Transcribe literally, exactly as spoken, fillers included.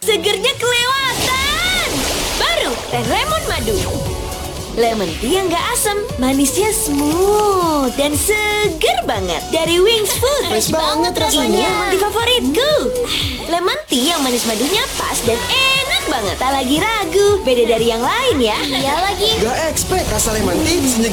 segernya kelewatan. Baru teh lemon madu. Lemon tea yang gak asam, manisnya smooth dan seger banget. Dari Wings Food. Fresh banget rasanya. Ini di favoritku. Lemon tea yang manis madunya pas dan enak banget. Tak lagi ragu, beda dari yang lain ya. Iya lagi. Gak expect rasa lemon tea senyegir